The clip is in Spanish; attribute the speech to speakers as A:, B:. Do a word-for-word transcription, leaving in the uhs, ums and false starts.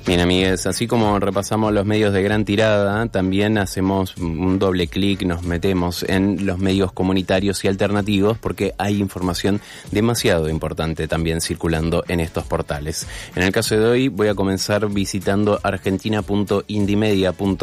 A: Bien, amigues, así como repasamos los medios de gran tirada, también hacemos un doble clic, nos metemos en los medios comunitarios y alternativos porque hay información demasiado importante también circulando en estos portales. En el caso de hoy voy a comenzar visitando argentina punto indymedia punto